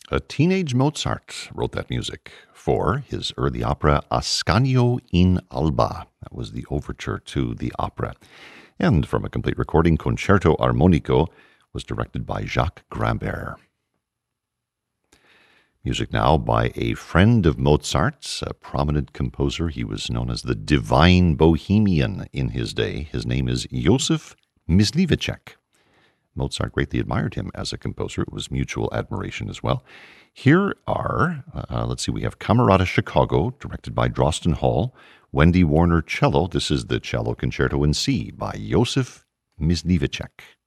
A teenage Mozart wrote that music for his early opera Ascanio in Alba. That was the overture to the opera. And from a complete recording, Concerto Armonico was directed by Jacques Grimbert. Music now by a friend of Mozart's, a prominent composer. He was known as the Divine Bohemian in his day. His name is Joseph Mysliveček. Mozart greatly admired him as a composer. It was mutual admiration as well. Here are, we have Camerata Chicago, directed by Drosten Hall. Wendy Warner cello. This is the Cello Concerto in C by Joseph Mysliveček.